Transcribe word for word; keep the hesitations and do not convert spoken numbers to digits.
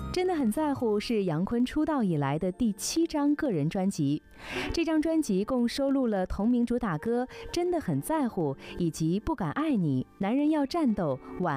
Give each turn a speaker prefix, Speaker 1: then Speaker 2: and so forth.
Speaker 1: 真的很在乎是杨坤出道以来的第七张个人专辑，这张专辑共收录了同名主打歌《真的很在乎》以及《不敢爱你》《男人要战斗》《晚